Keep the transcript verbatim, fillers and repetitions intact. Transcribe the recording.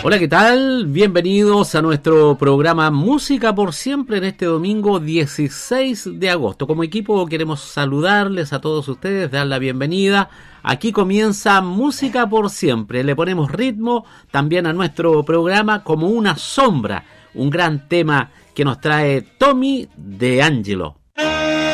Hola, ¿qué tal? Bienvenidos a nuestro programa Música por Siempre en este domingo dieciséis de agosto. Como equipo queremos saludarles a todos ustedes, dar la bienvenida. Aquí comienza Música por Siempre. Le ponemos ritmo también a nuestro programa como una sombra, un gran tema que nos trae Tommy De Angelo.